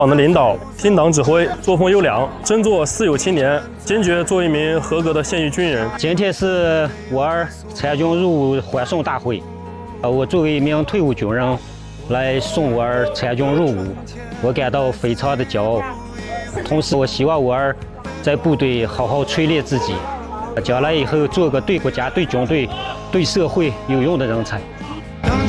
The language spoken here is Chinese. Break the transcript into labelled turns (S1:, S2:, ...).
S1: 党的领导，听党指挥，作风优良，争做四有青年，坚决做一名合格的现役军人。
S2: 今天是我儿参军入伍欢送大会，我作为一名退伍军人来送我儿参军入伍，我感到非常的骄傲。同时，我希望我儿在部队好好锤炼自己，将来以后做个对国家、对军队、对社会有用的人才。